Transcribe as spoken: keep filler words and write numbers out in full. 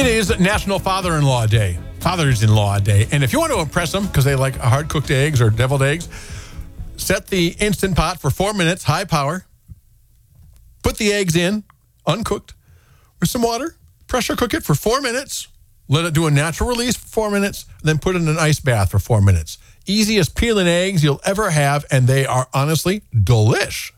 is National Father-in-Law Day, Fathers-in-Law Day. And if you want to impress them, because they like hard-cooked eggs or deviled eggs, set the Instant Pot for four minutes, high power. Put the eggs in, uncooked, with some water. Pressure cook it for four minutes. Let it do a natural release for four minutes. Then put it in an ice bath for four minutes. Easiest peeling eggs you'll ever have, and they are honestly delish.